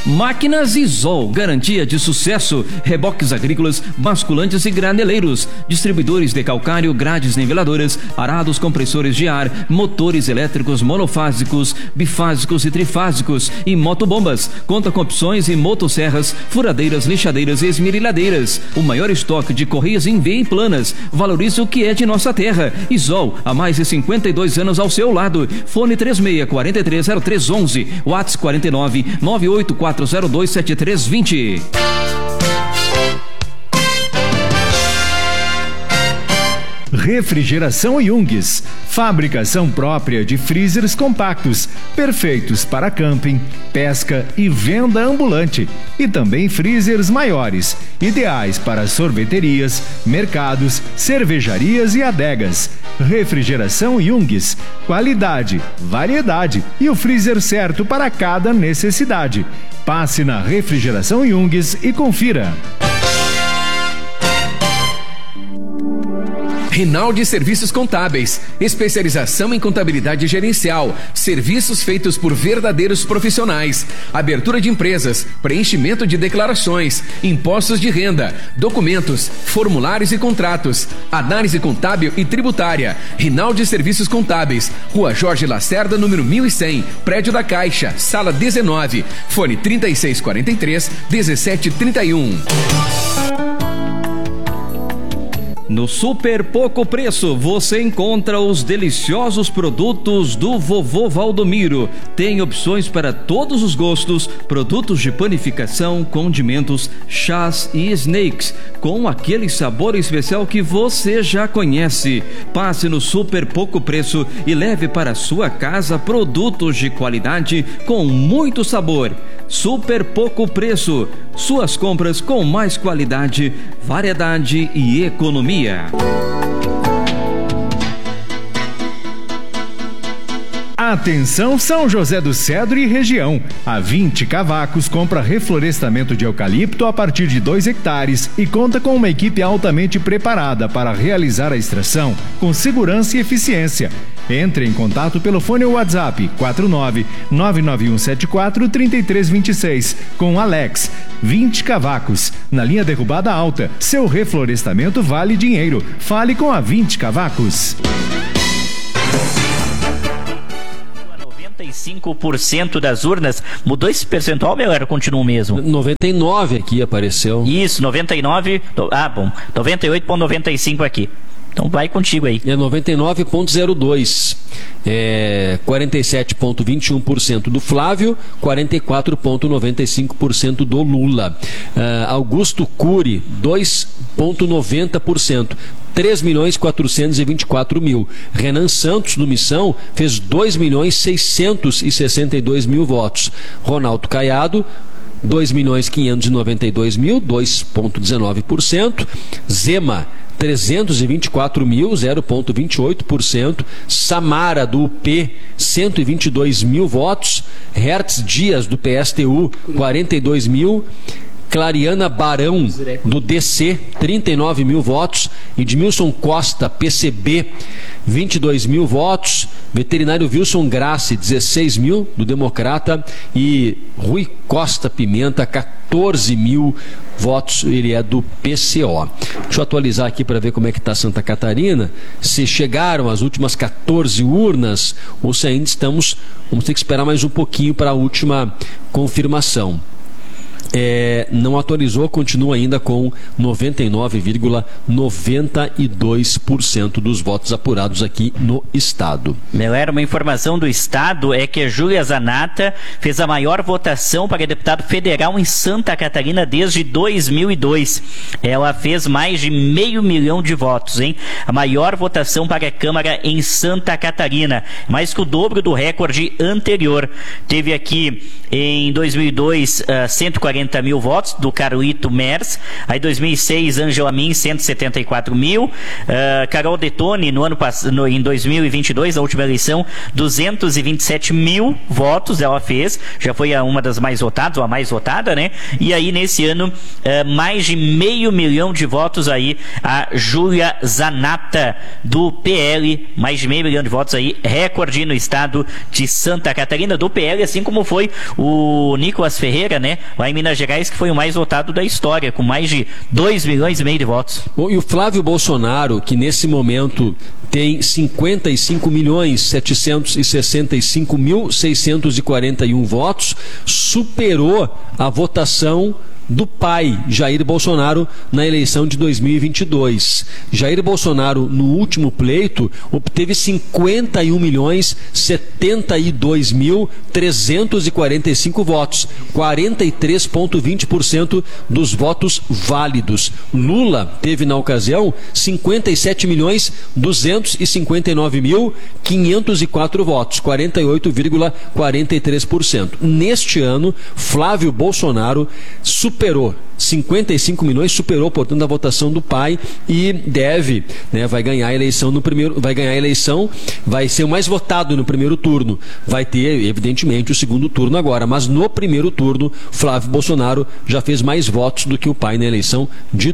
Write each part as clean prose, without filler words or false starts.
Máquinas Isol, garantia de sucesso. Reboques agrícolas, basculantes e graneleiros. Distribuidores de calcário, grades niveladoras, arados, compressores de ar, motores elétricos monofásicos, bifásicos e trifásicos e motobombas. Conta com opções em motosserras, furadeiras, lixadeiras e esmerilhadeiras. O maior estoque de correias em V e planas. Valorize o que é de nossa terra. Isol, há mais de 52 anos ao seu lado. Fone 36430311, WhatsApp 49 984027320. Refrigeração Jungs, fabricação própria de freezers compactos, perfeitos para camping, pesca e venda ambulante. E também freezers maiores, ideais para sorveterias, mercados, cervejarias e adegas. Refrigeração Jungs, qualidade, variedade e o freezer certo para cada necessidade. Passe na Refrigeração Jungs e confira. Rinaldi Serviços Contábeis, especialização em contabilidade gerencial, serviços feitos por verdadeiros profissionais, abertura de empresas, preenchimento de declarações, impostos de renda, documentos, formulários e contratos, análise contábil e tributária. Rinaldi Serviços Contábeis, Rua Jorge Lacerda, número 1100, Prédio da Caixa, Sala 19, fone 3643-1731. No Super Pouco Preço você encontra os deliciosos produtos do Vovô Valdomiro. Tem opções para todos os gostos, produtos de panificação, condimentos, chás e snacks, com aquele sabor especial que você já conhece. Passe no Super Pouco Preço e leve para sua casa produtos de qualidade com muito sabor. Super Pouco Preço, suas compras com mais qualidade, variedade e economia. Atenção São José do Cedro e região. A 20 Cavacos compra reflorestamento de eucalipto a partir de 2 hectares e conta com uma equipe altamente preparada para realizar a extração com segurança e eficiência. Entre em contato pelo fone ou WhatsApp 49-99174-3326 com Alex. 20 Cavacos, na linha Derrubada Alta. Seu reflorestamento vale dinheiro. Fale com a 20 Cavacos. 95% das urnas, mudou esse percentual, meu, era continua o mesmo? 99 aqui apareceu. Isso, 99, bom, 98,95 aqui. Então vai contigo aí. É 99,02. 47,21% do Flávio, 44,95% do Lula. Augusto Cury, 2,90%. 3.424.000. Renan Santos, do Missão, fez 2.662.000 votos. Ronaldo Caiado, 2.592.000, 2,19%. Zema, 324.000, 0,28%. Samara, do UP, 122.000 votos. Hertz Dias, do PSTU, 42.000. Clariana Barão, do DC, 39.000 votos. Edmilson Costa, PCB, 22.000 votos. Veterinário Wilson Grassi, 16.000, do Democrata. E Rui Costa Pimenta, 14.000 votos, ele é do PCO. Deixa eu atualizar aqui para ver como é que está Santa Catarina, se chegaram as últimas 14 urnas ou se ainda vamos ter que esperar mais um pouquinho para a última confirmação. Não atualizou, continua ainda com 99,92% dos votos apurados aqui no estado. Era uma informação do estado, é que a Júlia Zanata fez a maior votação para deputado federal em Santa Catarina desde 2002. Ela fez mais de 500 mil de votos, hein? A maior votação para a Câmara em Santa Catarina, mais que o dobro do recorde anterior. Teve aqui em 2002 140 140 mil votos, do Carlito Mers. Aí 2006, Ângela Min, 174 mil. Carol Detone, em 2022, na última eleição, 227 mil votos ela fez. Já foi uma das mais votadas, ou a mais votada, né? E aí, nesse ano, mais de 500 mil de votos aí, a Júlia Zanata, do PL, mais de 500 mil de votos aí, recorde no estado de Santa Catarina, do PL, assim como foi o Nicolas Ferreira, né, lá em Minas Gerais, que foi o mais votado da história, com mais de 2,5 milhões de votos. Bom, e o Flávio Bolsonaro, que nesse momento tem 55.765.641 votos, superou a votação do pai, Jair Bolsonaro, na eleição de 2022. Jair Bolsonaro, no último pleito, obteve 51.072.345 votos, 43,20% dos votos válidos. Lula teve, na ocasião, 57.259.504 votos, 48,43%. Neste ano, Flávio Bolsonaro superou 55 milhões, superou, portanto, a votação do pai e deve, né, vai ganhar a eleição vai ser o mais votado no primeiro turno. Vai ter, evidentemente, o segundo turno agora, mas no primeiro turno, Flávio Bolsonaro já fez mais votos do que o pai na eleição de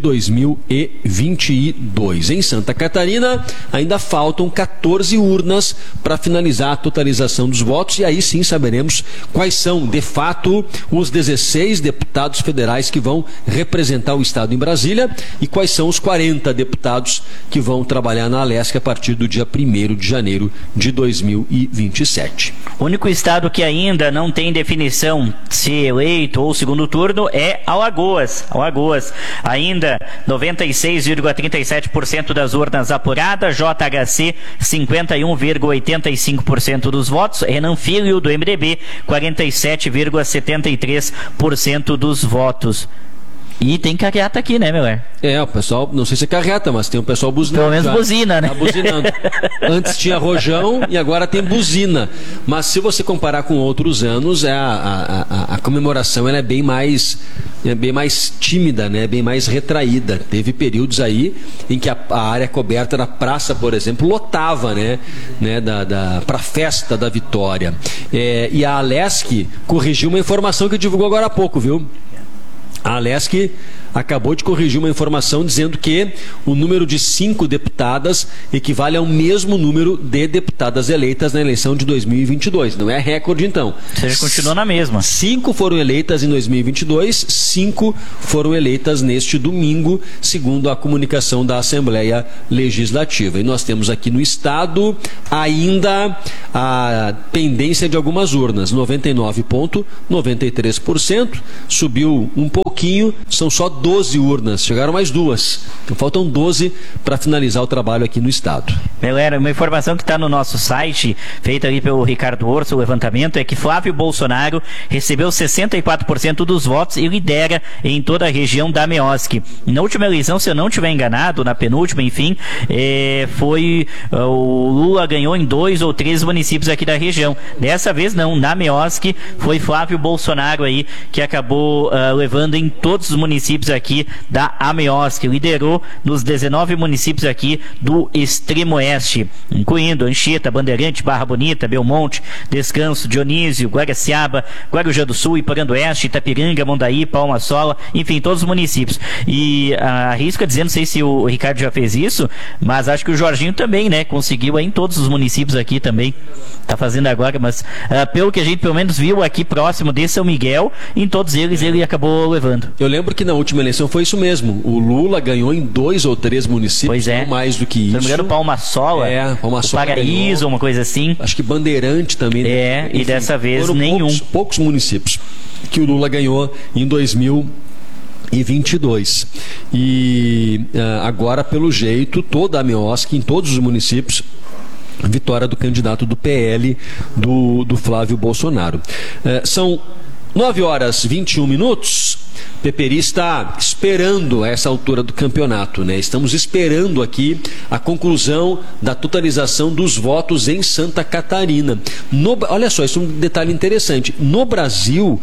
2022. Em Santa Catarina, ainda faltam 14 urnas para finalizar a totalização dos votos e aí sim saberemos quais são, de fato, os 16 deputados federais que vão representar o Estado em Brasília e quais são os 40 deputados que vão trabalhar na Alesc a partir do dia 1º de janeiro de 2027. O único estado que ainda não tem definição se eleito ou segundo turno é Alagoas. Ainda 96,37% das urnas apuradas, JHC 51,85% dos votos, Renan Filho do MDB 47,73% dos votos. E tem carreata aqui, né, Miller? O pessoal, não sei se é carreata, mas tem o pessoal buzinando. Pelo menos buzina, né? Tá buzinando. Antes tinha rojão e agora tem buzina. Mas se você comparar com outros anos, a comemoração ela é bem mais tímida, né? Bem mais retraída. Teve períodos aí em que a área coberta da praça, por exemplo, lotava, né? Para a festa da vitória. E a Alesc corrigiu uma informação que divulgou agora há pouco, viu? A Alesc acabou de corrigir uma informação dizendo que o número de 5 deputadas equivale ao mesmo número de deputadas eleitas na eleição de 2022. Não é recorde, então. Ou seja, continua na mesma. 5 foram eleitas em 2022, 5 foram eleitas neste domingo, segundo a comunicação da Assembleia Legislativa. E nós temos aqui no Estado ainda a pendência de algumas urnas, 99,93%, subiu um pouquinho, são só 12 urnas, chegaram mais 2. Então faltam 12 para finalizar o trabalho aqui no Estado. Galera, uma informação que está no nosso site, feita ali pelo Ricardo Orso, o levantamento, é que Flávio Bolsonaro recebeu 64% dos votos e lidera em toda a região da Meosc. Na última eleição, se eu não estiver enganado, na penúltima, enfim, o Lula ganhou em 2 ou 3 municípios aqui da região. Dessa vez não, na Meosc foi Flávio Bolsonaro aí que acabou levando em todos os municípios aqui da Ameosc, liderou nos 19 municípios aqui do extremo oeste, incluindo Anchieta, Bandeirante, Barra Bonita, Belmonte, Descanso, Dionísio, Guaraciaba, Guarujá do Sul, Iporã do Oeste, Itapiranga, Mondaí, Palma Sola, enfim, todos os municípios. E arrisco a dizer, não sei se o Ricardo já fez isso, mas acho que o Jorginho também, né, conseguiu aí em todos os municípios aqui também, tá fazendo agora, mas pelo que a gente pelo menos viu aqui próximo de São Miguel, em todos eles ele acabou levando. Eu lembro que na última eleição foi isso mesmo. O Lula ganhou em 2 ou 3 municípios, não mais do que isso. Se não me engano, Palma Sola, Paraíso, ganhou, uma coisa assim. Acho que Bandeirante também. Enfim, e dessa vez nenhum. Poucos municípios que o Lula ganhou em 2022. E agora, pelo jeito, toda a Meosc, em todos os municípios, vitória do candidato do PL, do Flávio Bolsonaro. São 9h21. Peperi está esperando a essa altura do campeonato, né? Estamos esperando aqui a conclusão da totalização dos votos em Santa Catarina. Olha só, isso é um detalhe interessante. No Brasil,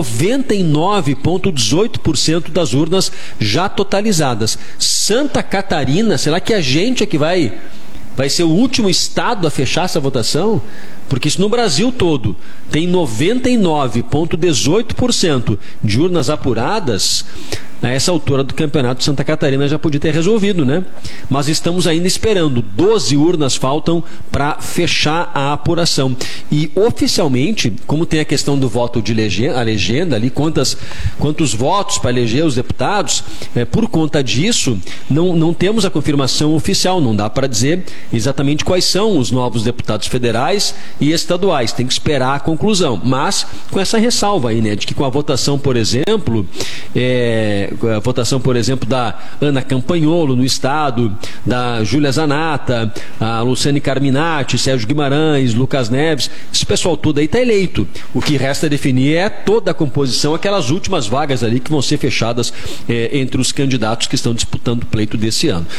99,18% das urnas já totalizadas. Santa Catarina, será que a gente é que vai ser o último estado a fechar essa votação? Porque isso no Brasil todo tem 99,18% de urnas apuradas. A essa altura do campeonato, Santa Catarina já podia ter resolvido, né? Mas estamos ainda esperando. 12 urnas faltam para fechar a apuração. E oficialmente, como tem a questão do voto de legenda ali, quantos votos para eleger os deputados, por conta disso, não temos a confirmação oficial. Não dá para dizer exatamente quais são os novos deputados federais e estaduais. Tem que esperar a conclusão. Mas com essa ressalva aí, né? De que com a votação, por exemplo, a votação, por exemplo, da Ana Campanholo no estado, da Júlia Zanata, a Luciane Carminati, Sérgio Guimarães, Lucas Neves, esse pessoal todo aí está eleito. O que resta definir é toda a composição, aquelas últimas vagas ali que vão ser fechadas entre os candidatos que estão disputando o pleito desse ano.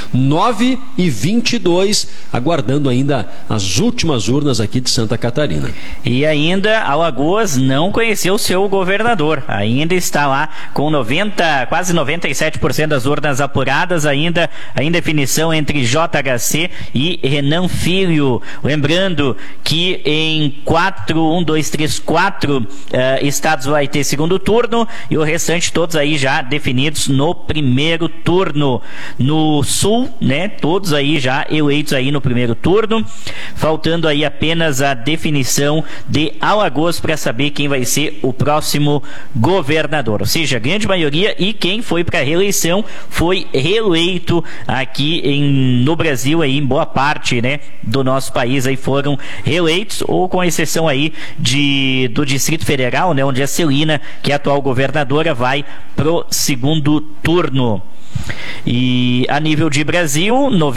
9h22, aguardando ainda as últimas urnas aqui de Santa Catarina. E ainda Alagoas não conheceu o seu governador, ainda está lá com quase 97% das urnas apuradas, ainda em definição entre JHC e Renan Filho. Lembrando que em 4 estados vai ter segundo turno e o restante todos aí já definidos no primeiro turno. No Sul, né, todos aí já eleitos aí no primeiro turno, faltando aí apenas a definição de Alagoas para saber quem vai ser o próximo governador, ou seja, a grande maioria e quem foi para a reeleição foi reeleito aqui no Brasil, aí, em boa parte, né, do nosso país aí foram reeleitos, ou com exceção aí do Distrito Federal, né, onde a Celina, que é a atual governadora, vai pro segundo turno. E a nível de Brasil,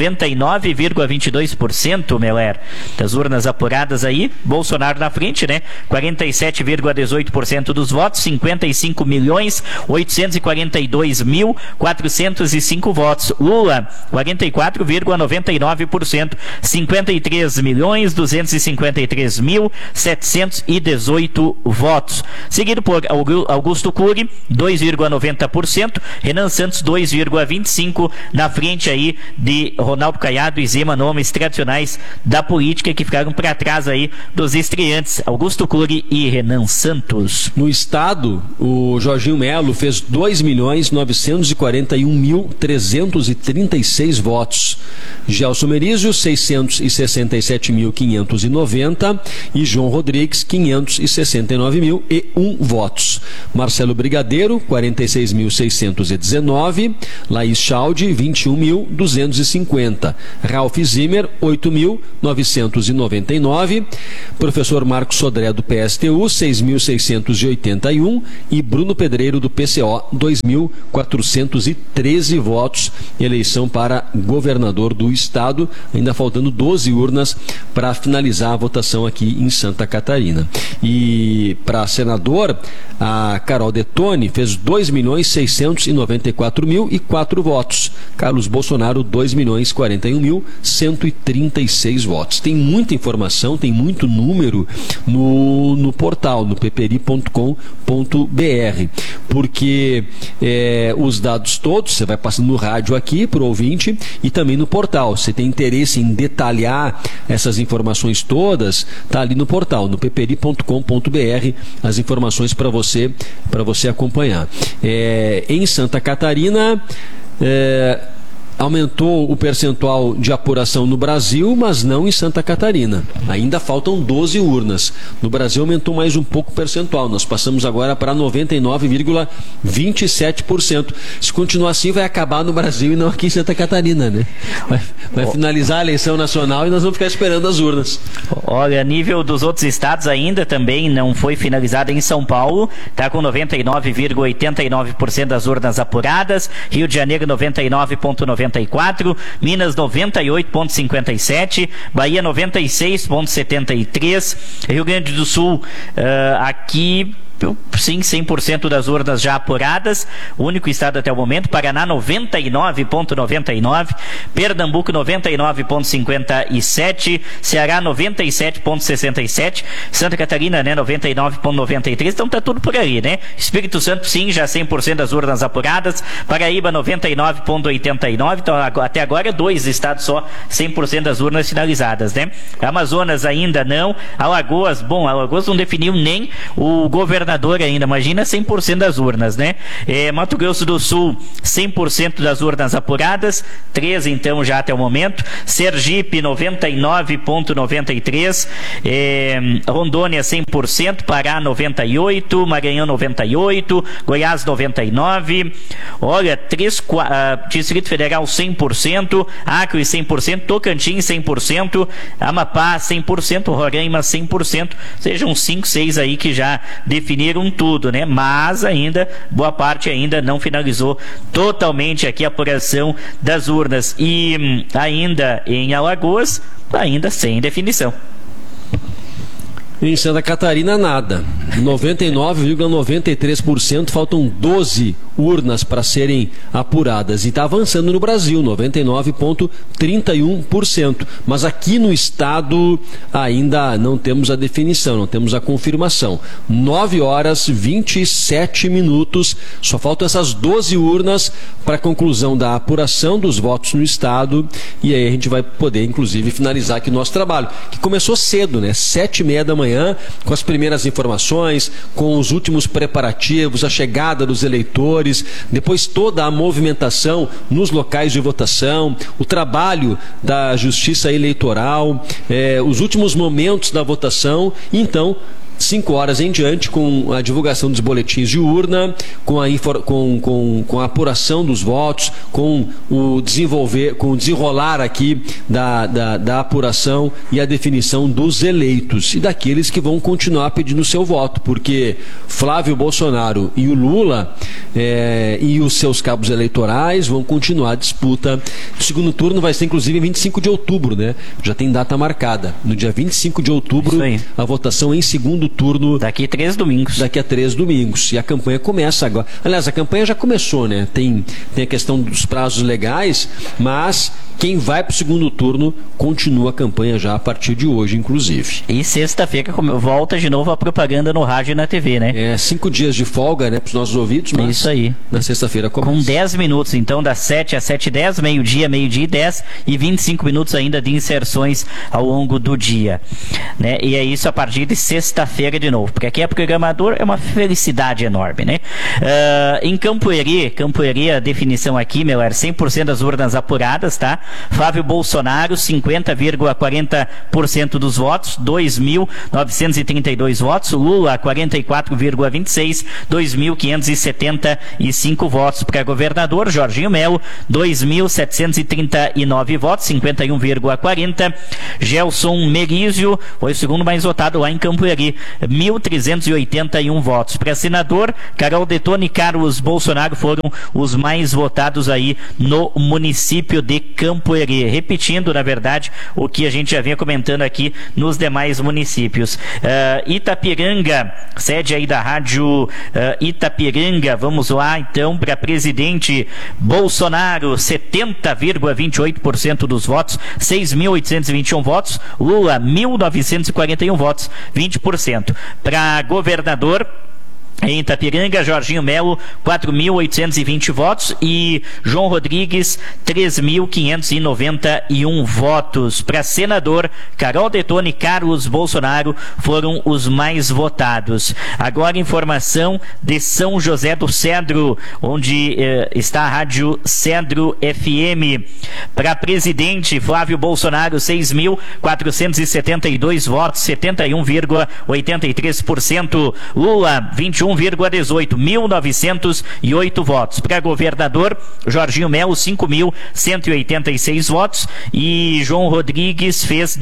99,22%, Meler, das urnas apuradas aí, Bolsonaro na frente, né? 47,18% dos votos, 55.842.405 votos. Lula, 44,99%, 53.253.718 votos. Seguido por Augusto Cury, 2,90%, Renan Santos, 2,25%, na frente aí de Ronaldo Caiado e Zema, nomes tradicionais da política que ficaram para trás aí dos estreantes, Augusto Cury e Renan Santos. No estado, o Jorginho Melo fez 2.941.336 votos. Gelson Merizio, 667.590 e João Rodrigues, 569.001 votos. Marcelo Brigadeiro, 46.619, Laís Chaldi, 21.250, Ralph Zimmer, 8.999, professor Marcos Sodré do PSTU, 6.681 e Bruno Pedreiro do PCO, 2.413 votos. Eleição para governador do estado, ainda faltando 12 urnas para finalizar a votação aqui em Santa Catarina. E para senador, a Carol Detoni fez 2.694.004 votos. Carlos Bolsonaro, 2.041.136 votos. Tem muita informação, tem muito número no portal, no peperi.com.br, porque os dados todos, você vai passando no rádio aqui para o ouvinte e também no portal. Você tem interesse em detalhar essas informações todas, está ali no portal, no peperi.com.br, as informações para você acompanhar. Em Santa Catarina, aumentou o percentual de apuração no Brasil, mas não em Santa Catarina. Ainda faltam 12 urnas. No Brasil aumentou mais um pouco o percentual. Nós passamos agora para 99,27%. Se continuar assim, vai acabar no Brasil e não aqui em Santa Catarina, né? Vai finalizar a eleição nacional e nós vamos ficar esperando as urnas. Olha, a nível dos outros estados ainda também não foi finalizada em São Paulo. Está com 99,89% das urnas apuradas. Rio de Janeiro, 99,94%. Minas 98,57%, Bahia 96,73%, Rio Grande do Sul aqui sim, 100% das urnas já apuradas. O único estado até o momento. Paraná 99,99%, Pernambuco 99,57%, Ceará 97,67%, Santa Catarina, né, 99,93%. Então tá tudo por aí, né? Espírito Santo, sim, já 100% das urnas apuradas. Paraíba 99,89%. Então até agora 2 estados só 100% das urnas finalizadas, né? Amazonas ainda não. Alagoas não definiu nem o governador ainda, imagina 100% das urnas, né? Mato Grosso do Sul, 100% das urnas apuradas, 3 então já até o momento. Sergipe, 99,93%, Rondônia 100%, Pará 98%, Maranhão 98%, Goiás 99%, olha, Distrito Federal 100%, Acre 100%, Tocantins 100%, Amapá 100%, Roraima 100%, sejam 5, 6 aí que já definiram tudo, né? Mas ainda, boa parte ainda não finalizou totalmente aqui a apuração das urnas. E ainda em Alagoas, ainda sem definição. Em Santa Catarina, nada. 99,93%, faltam 12 urnas para serem apuradas. E está avançando no Brasil, 99,31%. Mas aqui no estado ainda não temos a definição, não temos a confirmação. 9h27, só faltam essas 12 urnas para a conclusão da apuração dos votos no estado. E aí a gente vai poder, inclusive, finalizar aqui o nosso trabalho, que começou cedo, né? 7h30 da manhã. Com as primeiras informações, com os últimos preparativos, a chegada dos eleitores, depois toda a movimentação nos locais de votação, o trabalho da Justiça Eleitoral, os últimos momentos da votação. Então, 5 horas em diante, com a divulgação dos boletins de urna, com a apuração dos votos, com o desenrolar aqui da apuração e a definição dos eleitos e daqueles que vão continuar pedindo o seu voto, porque Flávio Bolsonaro e o Lula e os seus cabos eleitorais vão continuar a disputa. O segundo turno vai ser inclusive em 25 de outubro, né? Já tem data marcada. No dia 25 de outubro, a votação em segundo turno. Daqui a 3 domingos. Daqui a 3 domingos. E a campanha começa agora. Aliás, a campanha já começou, né? Tem a questão dos prazos legais, mas quem vai para o segundo turno continua a campanha já a partir de hoje, inclusive. E sexta-feira volta de novo a propaganda no rádio e na TV, né? 5 dias de folga, né, para os nossos ouvidos, mas isso aí. Na sexta-feira começa. Com 10 minutos, então, das 7 às 7h10, meio-dia e 10, e 25 minutos ainda de inserções ao longo do dia, né? E é isso a partir de sexta-feira de novo, porque aqui é programador, é uma felicidade enorme, né? Em Campoerê, a definição aqui, 100% das urnas apuradas, tá? Flávio Bolsonaro, 50,40% dos votos, 2.932 votos. Lula, 44,26%, 2.575 votos. Para governador, Jorginho Melo, 2.739 votos, 51,40%. Gelson Merizio foi o segundo mais votado lá em Campoerê, 1.381 votos. Para senador, Carol Detoni e Carlos Bolsonaro foram os mais votados aí no município de Campoerê. Repetindo, na verdade, o que a gente já vinha comentando aqui nos demais municípios. Itapiranga, sede aí da rádio Itapiranga, vamos lá então para presidente Bolsonaro, 70,28% dos votos, 6.821 votos. Lula, 1.941 votos, 20%. Para governador, em Itapiranga, Jorginho Melo, 4.820 votos e João Rodrigues, 3.591 votos. Para senador, Carol Detoni e Carlos Bolsonaro foram os mais votados. Agora, informação de São José do Cedro, onde está a rádio Cedro FM. Para presidente, Flávio Bolsonaro, 6.472 votos, 71,83%. Lula, 21,18, 1.908 votos. Para governador, Jorginho Melo, 5.186 votos e João Rodrigues fez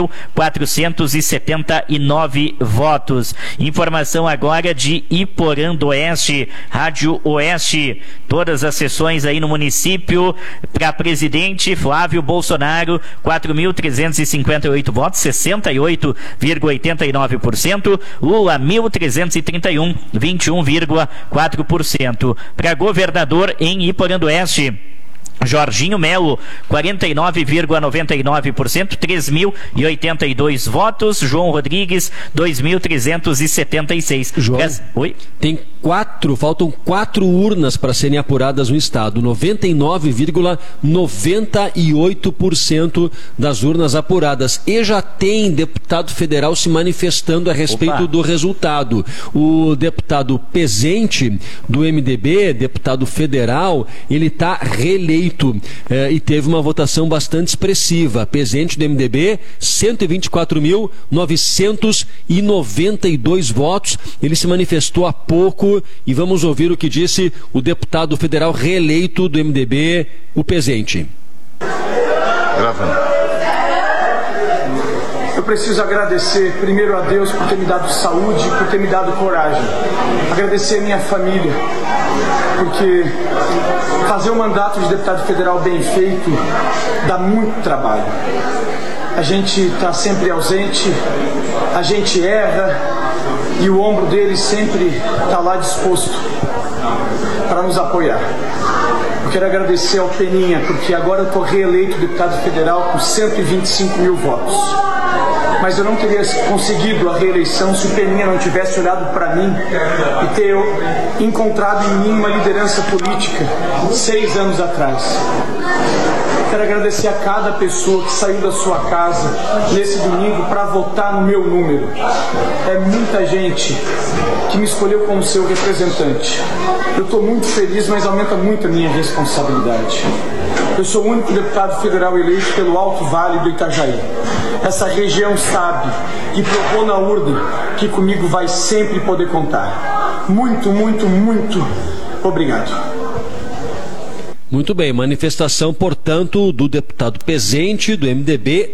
2.479 votos. Informação agora de Iporã do Oeste, Rádio Oeste. Todas as sessões aí no município. Para presidente, Flávio Bolsonaro, 4.358 votos, 68,89%. Lula, 1.331 21,4%. Para governador em Iporã-do-Oeste, Jorginho Melo, 49,99%, 3.082 votos. João Rodrigues, 2.376. João, Oi? Faltam 4 urnas para serem apuradas no estado. 99,98% das urnas apuradas. E já tem deputado federal se manifestando a respeito do resultado. O deputado Pezente, do MDB, deputado federal, ele está reeleito. E teve uma votação bastante expressiva. Pezente do MDB, 124.992 votos. Ele se manifestou há pouco e vamos ouvir o que disse o deputado federal reeleito do MDB, o Pezente. Gravando. Eu preciso agradecer primeiro a Deus por ter me dado saúde, por ter me dado coragem. Agradecer a minha família, porque fazer um mandato de deputado federal bem feito dá muito trabalho. A gente está sempre ausente, a gente erra e o ombro dele sempre está lá disposto para nos apoiar. Eu quero agradecer ao Peninha, porque agora eu estou reeleito deputado federal com 125 mil votos. Mas eu não teria conseguido a reeleição se o Peninha não tivesse olhado para mim e ter encontrado em mim uma liderança política 6 anos atrás. Quero agradecer a cada pessoa que saiu da sua casa nesse domingo para votar no meu número. É muita gente que me escolheu como seu representante. Eu estou muito feliz, mas aumenta muito a minha responsabilidade. Eu sou o único deputado federal eleito pelo Alto Vale do Itajaí. Essa região sabe e provou na urna que comigo vai sempre poder contar. Muito, muito, muito obrigado. Muito bem, manifestação, portanto, do deputado Pezente, do MDB,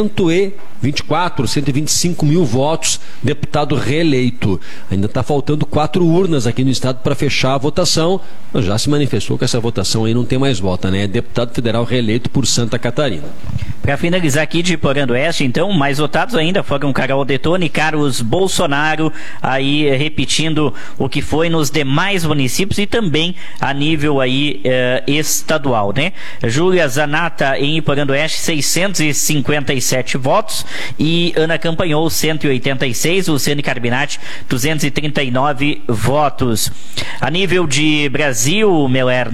125 mil votos, deputado reeleito. Ainda está faltando 4 urnas aqui no estado para fechar a votação, mas já se manifestou que essa votação aí não tem mais volta, né? Deputado federal reeleito por Santa Catarina. Para finalizar aqui de Iporã-do-Oeste, então, mais votados ainda foram Carol Detone e Carlos Bolsonaro, aí repetindo o que foi nos demais municípios e também a nível aí estadual, né? Júlia Zanata em Iporã-do-Oeste, 657 votos e Ana Campanhol, 186, Luciane Carbinati, 239 votos. A nível de Brasil, Meler,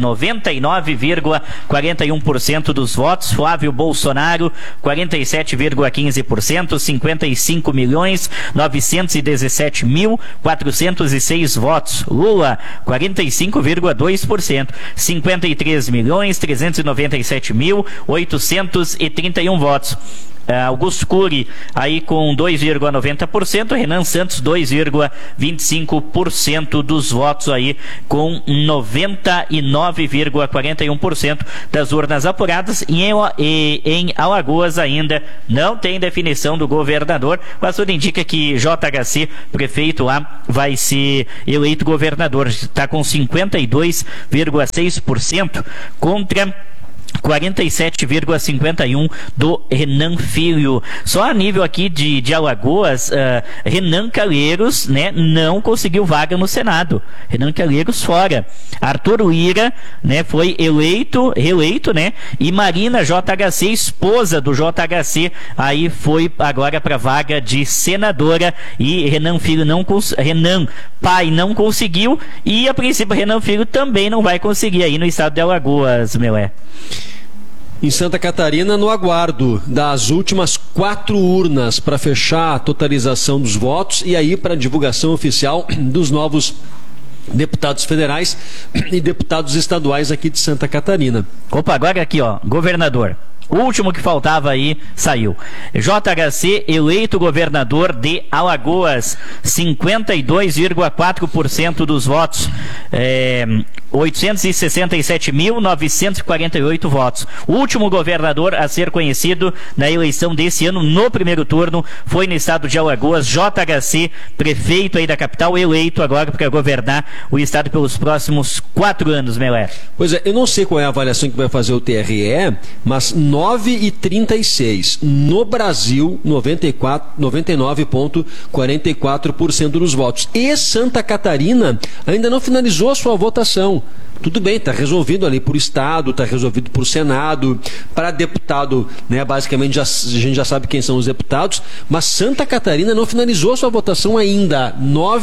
99,41% dos votos, Flávio Bolsonaro, 47,15%, 55.917.406 votos. Lula, 45,2%, 53.397.831 votos. Augusto Cury aí com 2,90%, Renan Santos 2,25% dos votos aí com 99,41% das urnas apuradas. E em Alagoas ainda não tem definição do governador, mas tudo indica que JHC, prefeito lá, vai ser eleito governador. Está com 52,6% contra 47,51% do Renan Filho. Só a nível aqui de Alagoas, Renan Calheiros, né, não conseguiu vaga no Senado. Renan Calheiros fora. Arthur Lira, né, foi reeleito, né, e Marina JHC, esposa do JHC, aí foi agora para vaga de senadora e Renan Filho Renan pai não conseguiu e a princípio Renan Filho também não vai conseguir aí no estado de Alagoas, Em Santa Catarina, no aguardo das últimas 4 urnas para fechar a totalização dos votos e aí para a divulgação oficial dos novos deputados federais e deputados estaduais aqui de Santa Catarina. Opa, agora aqui, ó, governador. O último que faltava aí saiu. JHC eleito governador de Alagoas, 52,4% dos votos, 867.948 votos. O último governador a ser conhecido na eleição desse ano, no primeiro turno, foi no estado de Alagoas, JHC, prefeito aí da capital, eleito agora para governar o estado pelos próximos 4 anos, Meler. Pois é, eu não sei qual é a avaliação que vai fazer o TRE, mas 9,36. No Brasil, 99,44% dos votos. E Santa Catarina ainda não finalizou a sua votação. Tudo bem, está resolvido ali por Estado, está resolvido por Senado. Para deputado, né, basicamente a gente já sabe quem são os deputados, mas Santa Catarina não finalizou sua votação ainda.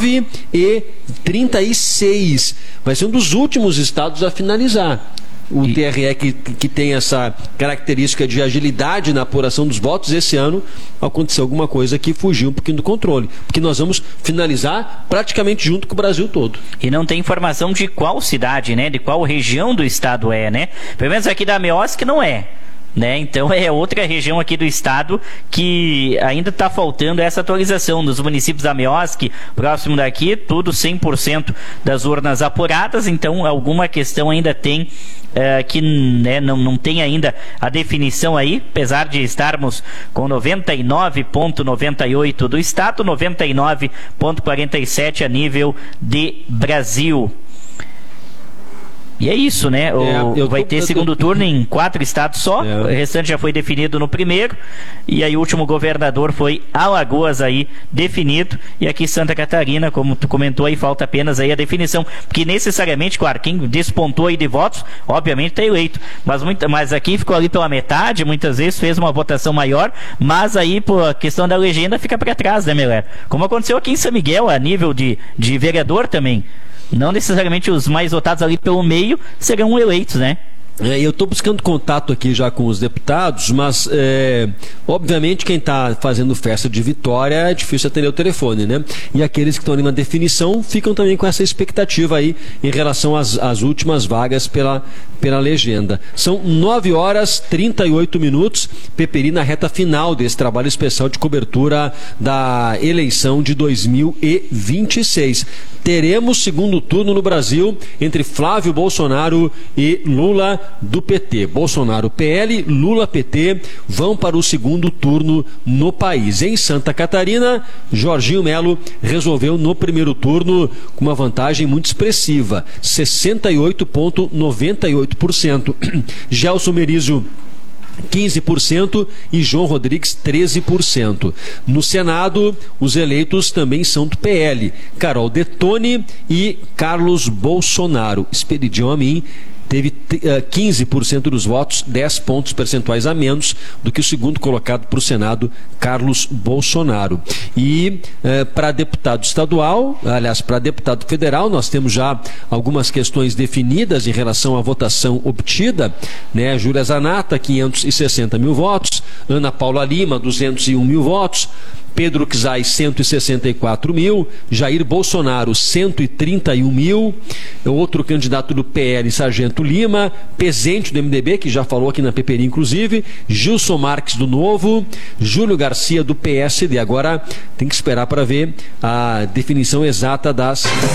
9,36. Vai ser um dos últimos estados a finalizar. O TRE que tem essa característica de agilidade na apuração dos votos, esse ano aconteceu alguma coisa que fugiu um pouquinho do controle, porque nós vamos finalizar praticamente junto com o Brasil todo. E não tem informação de qual cidade, né? De qual região do estado é, né? Pelo menos aqui da MEOSC não é. Né? Então é outra região aqui do estado que ainda está faltando essa atualização. Nos municípios da MEOSC, próximo daqui, tudo 100% das urnas apuradas, então alguma questão ainda tem que, né, não tem ainda a definição aí, apesar de estarmos com 99,98% do estado, 99,47% a nível de Brasil. E é isso, né? Vai ter segundo turno em 4 estados só. O restante já foi definido no primeiro. E aí o último governador foi Alagoas aí definido. E aqui Santa Catarina, como tu comentou aí, falta apenas aí a definição. Porque necessariamente, claro, quem despontou aí de votos, obviamente está eleito. Mas aqui ficou ali pela metade, muitas vezes fez uma votação maior. Mas aí, por questão da legenda, fica para trás, né, Meler? Como aconteceu aqui em São Miguel, a nível de vereador também. Não necessariamente os mais votados ali pelo meio serão eleitos, né? Eu estou buscando contato aqui já com os deputados, mas obviamente quem está fazendo festa de vitória é difícil atender o telefone, né? E aqueles que estão ali na definição ficam também com essa expectativa aí em relação às últimas vagas pela legenda. São 9h38, Peperi na reta final desse trabalho especial de cobertura da eleição de 2026. Teremos segundo turno no Brasil entre Flávio Bolsonaro e Lula do PT. Bolsonaro PL, Lula PT vão para o segundo turno no país. Em Santa Catarina, Jorginho Melo resolveu no primeiro turno com uma vantagem muito expressiva, 68,98%. Gelson Merizio 15% e João Rodrigues 13%. No Senado, os eleitos também são do PL, Carol Detone e Carlos Bolsonaro. Esperidião Amin teve 15% dos votos, 10 pontos percentuais a menos do que o segundo colocado para o Senado, Carlos Bolsonaro. E para deputado estadual, aliás, para deputado federal, nós temos já algumas questões definidas em relação à votação obtida, né? Júlia Zanata, 560 mil votos, Ana Paula Lima, 201 mil votos, Pedro Czai, 164 mil, Jair Bolsonaro, 131 mil, outro candidato do PL, Sargento Lima, Pezente do MDB, que já falou aqui na Peperi, inclusive, Gilson Marques do Novo, Júlio Garcia do PSD. Agora tem que esperar para ver a definição exata das